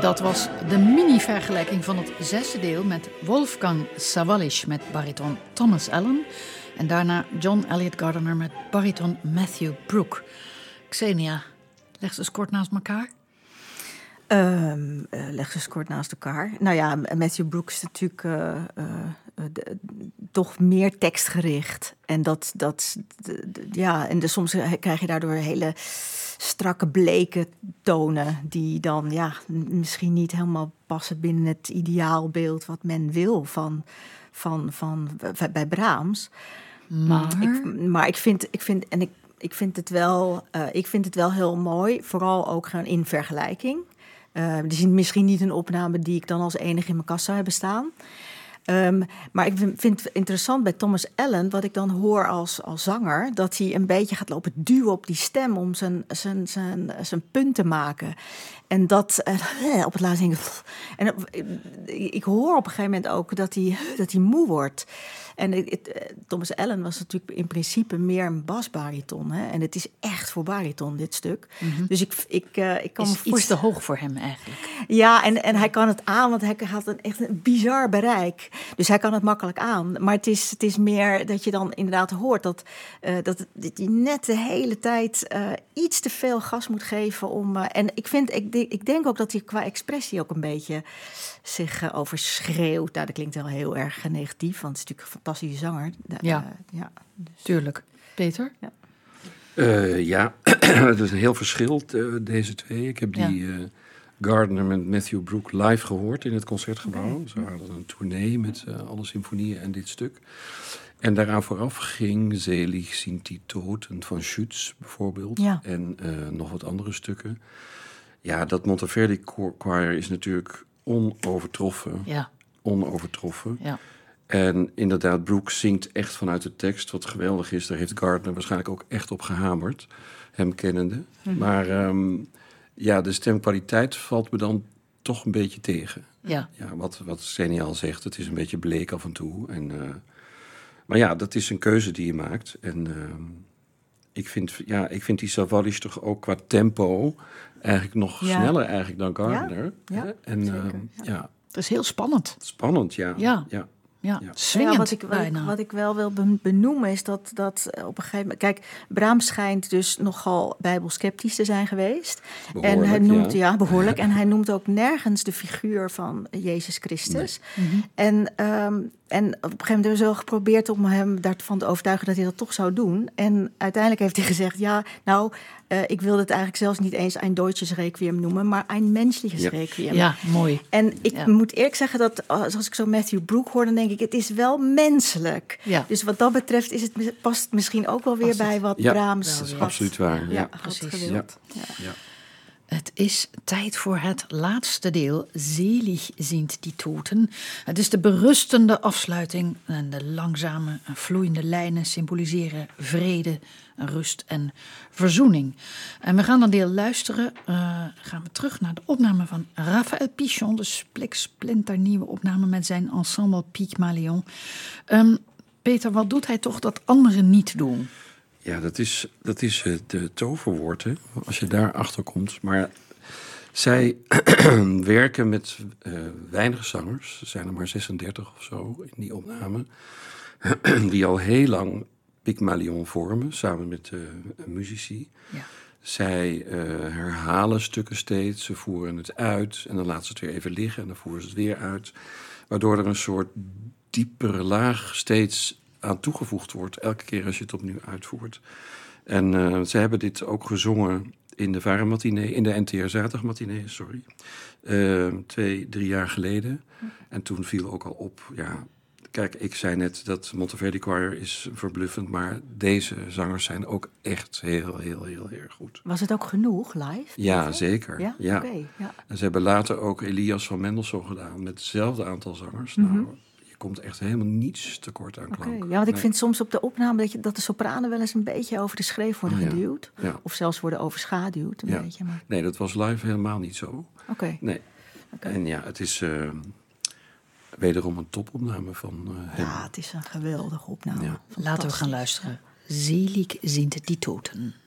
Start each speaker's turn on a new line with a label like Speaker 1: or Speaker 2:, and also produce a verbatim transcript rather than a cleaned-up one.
Speaker 1: Dat was de mini-vergelijking van het zesde deel met Wolfgang Sawallisch met bariton Thomas Allen. En daarna John Elliott Gardiner met bariton Matthew Brook. Xenia, leg ze eens kort naast elkaar.
Speaker 2: Um, uh, leg ze eens kort naast elkaar. Nou ja, Matthew Brook is natuurlijk uh, uh, de, toch meer tekstgericht. En dat, dat de, de, ja, en de, soms krijg je daardoor hele strakke, bleke tonen die dan ja, misschien niet helemaal passen binnen het ideaalbeeld wat men wil van, van, van, van bij Brahms.
Speaker 1: Maar,
Speaker 2: ik, maar ik vind, ik vind, en ik, ik vind het wel, uh, ik vind het wel heel mooi, vooral ook gewoon in vergelijking. Uh, het is misschien niet een opname die ik dan als enige in mijn kast zou hebben staan. Um, maar ik vind het interessant bij Thomas Allen, wat ik dan hoor als, als zanger, dat hij een beetje gaat lopen duwen op die stem om zijn, zijn, zijn, zijn punt te maken. En dat uh, op het laatst denk ik. En uh, ik hoor op een gegeven moment ook dat hij, dat hij moe wordt. En het, het, Thomas Allen was natuurlijk in principe meer een basbariton. Hè? En het is echt voor bariton, dit stuk.
Speaker 1: Mm-hmm.
Speaker 2: Dus ik, ik, uh, ik kan
Speaker 1: is
Speaker 2: me voorstellen...
Speaker 1: iets te hoog voor hem eigenlijk.
Speaker 2: Ja, en, en hij kan het aan, want hij had een, echt een bizar bereik. Dus hij kan het makkelijk aan. Maar het is, het is meer dat je dan inderdaad hoort dat, uh, dat hij net de hele tijd uh, iets te veel gas moet geven om... Uh, en ik, vind, ik, ik denk ook dat hij qua expressie ook een beetje zich uh, overschreeuwt. Nou, dat klinkt wel heel erg negatief, want het is natuurlijk een fantastische zanger.
Speaker 1: Ja,
Speaker 2: uh, ja dus.
Speaker 1: Tuurlijk. Peter?
Speaker 2: Ja,
Speaker 3: uh, ja. Het is een heel verschil, uh, deze twee. Ik heb die ja. uh, Gardiner met Matthew Brook live gehoord in het Concertgebouw. Okay. Ze hadden een tournee met uh, alle symfonieën en dit stuk. En daaraan vooraf ging Selig sind die Toten van Schütz bijvoorbeeld.
Speaker 2: Ja.
Speaker 3: En uh, nog wat andere stukken. Ja, dat Monteverdi Choir is natuurlijk onovertroffen.
Speaker 1: Ja.
Speaker 3: Onovertroffen.
Speaker 1: Ja.
Speaker 3: En inderdaad, Brook zingt echt vanuit de tekst. Wat geweldig is, daar heeft Gardiner waarschijnlijk ook echt op gehamerd. Hem kennende. Mm-hmm. Maar um, ja, de stemkwaliteit valt me dan toch een beetje tegen.
Speaker 1: Ja.
Speaker 3: Ja, wat, wat Xenia al zegt, het is een beetje bleek af en toe. En, uh, maar ja, dat is een keuze die je maakt. En uh, ik, vind, ja, ik vind die Sawallisch toch ook qua tempo eigenlijk nog ja. sneller eigenlijk dan Gardiner.
Speaker 2: Ja, ja,
Speaker 3: en, uh,
Speaker 2: ja.
Speaker 3: ja.
Speaker 1: Het is heel spannend.
Speaker 3: Spannend, ja.
Speaker 1: Ja.
Speaker 3: ja.
Speaker 1: Ja,
Speaker 2: ja.
Speaker 1: swingend
Speaker 2: ja, wat, ik, wat, ik, wat ik wel wil benoemen is dat, dat op een gegeven moment... Kijk, Brahms schijnt dus nogal bijbelsceptisch te zijn geweest.
Speaker 3: Behoorlijk,
Speaker 2: en hij noemt,
Speaker 3: ja.
Speaker 2: ja, behoorlijk. En hij noemt ook nergens de figuur van Jezus Christus.
Speaker 1: Nee. Mm-hmm.
Speaker 2: En, um, en op een gegeven moment hebben ze wel geprobeerd om hem daarvan te overtuigen dat hij dat toch zou doen. En uiteindelijk heeft hij gezegd, ja, nou... Uh, ik wilde het eigenlijk zelfs niet eens een Deutsches Requiem noemen, maar een mensliches
Speaker 1: ja.
Speaker 2: Requiem.
Speaker 1: Ja, mooi.
Speaker 2: En ik
Speaker 1: ja.
Speaker 2: moet eerlijk zeggen dat als ik zo Matthew Brook hoor, dan denk ik, het is wel menselijk.
Speaker 1: Ja.
Speaker 2: Dus wat dat betreft is het, past het misschien ook wel weer
Speaker 1: past
Speaker 2: bij
Speaker 1: het.
Speaker 2: wat
Speaker 3: ja,
Speaker 2: Brahms
Speaker 3: dat is
Speaker 2: had,
Speaker 3: absoluut waar. Ja,
Speaker 2: ja,
Speaker 1: precies.
Speaker 2: Gewild.
Speaker 3: Ja.
Speaker 2: Ja.
Speaker 3: Ja.
Speaker 1: Het is tijd voor het laatste deel. Selig sind die Toten. Het is de berustende afsluiting. En de langzame, vloeiende lijnen symboliseren vrede, rust en verzoening. En we gaan dan deel luisteren. Uh, gaan we terug naar de opname van Raphaël Pichon. De spliksplinternieuwe opname met zijn ensemble Pygmalion. Um, Peter, wat doet hij toch dat anderen niet doen?
Speaker 3: Ja, dat is, dat is het toverwoord, hè, als je daar achter komt. Maar zij werken met uh, weinig zangers. Er zijn er maar zesendertig of zo in die opname. Die al heel lang Pygmalion vormen, samen met uh, muzici.
Speaker 1: Ja.
Speaker 3: Zij uh, herhalen stukken steeds, ze voeren het uit... en dan laten ze het weer even liggen en dan voeren ze het weer uit. Waardoor er een soort diepere laag steeds aan toegevoegd wordt, elke keer als je het opnieuw uitvoert. En uh, ze hebben dit ook gezongen in de Varenmatinee, in de N T R Zaterdagmatinee, sorry. Uh, twee, drie jaar geleden. En toen viel ook al op, ja... Kijk, ik zei net dat Monteverdi Choir is verbluffend, maar deze zangers zijn ook echt heel, heel, heel erg goed.
Speaker 2: Was het ook genoeg live?
Speaker 3: Ja, zeker.
Speaker 2: Ja?
Speaker 3: Ja.
Speaker 2: Okay, ja.
Speaker 3: En ze hebben later ook Elias van Mendelssohn gedaan met hetzelfde aantal zangers.
Speaker 2: Mm-hmm.
Speaker 3: Nou, je komt echt helemaal niets tekort aan klank.
Speaker 2: Okay, ja, want ik
Speaker 3: nee.
Speaker 2: vind soms op de opname dat, je, dat de sopranen wel eens een beetje over de schreef worden
Speaker 3: oh, ja.
Speaker 2: geduwd.
Speaker 3: Ja.
Speaker 2: Of zelfs worden overschaduwd een
Speaker 3: ja.
Speaker 2: beetje. Maar...
Speaker 3: Nee, dat was live helemaal niet zo.
Speaker 2: Oké. Okay.
Speaker 3: Nee.
Speaker 2: Okay.
Speaker 3: En ja, het is uh, wederom een topopname van uh, hem.
Speaker 2: Ja, het is een geweldige opname.
Speaker 3: Ja.
Speaker 1: Laten we gaan luisteren. Selig sind die Toten.